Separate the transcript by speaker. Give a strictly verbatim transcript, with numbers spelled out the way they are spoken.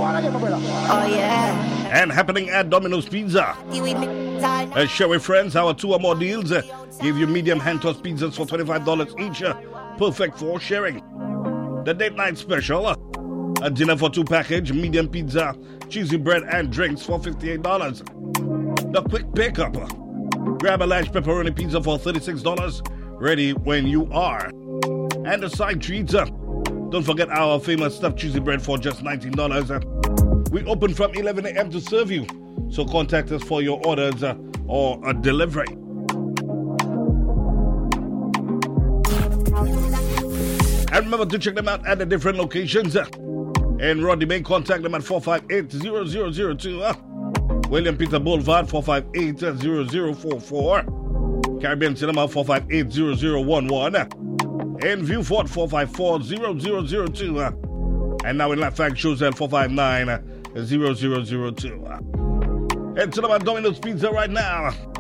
Speaker 1: Oh yeah.
Speaker 2: And happening at Domino's Pizza. Uh, share with friends our two or more deals. Uh, give you medium hand-tossed pizzas for twenty-five dollars each. Uh, perfect for sharing. The date night special. Uh, a dinner for two package, medium pizza, cheesy bread and drinks for fifty-eight dollars. The quick pickup. Uh, grab a large pepperoni pizza for thirty-six dollars. Ready when you are. And the side treats. Uh, don't forget our famous stuffed cheesy bread for just nineteen dollars. Uh, we open from eleven a.m. to serve you. So contact us for your orders uh, or a delivery. And remember to check them out at the different locations. Uh, in Rodney Bay, contact them at four five eight, zero zero zero two. Uh, William Peter Boulevard, four five eight, zero zero four four. Caribbean Cinema, four five eight, zero zero one one. Uh, in Vieux Fort, four five four, zero zero zero two. Uh, and now in Lafayette, shows at four five nine, zero zero zero two. Uh, It's about Domino's Pizza right now.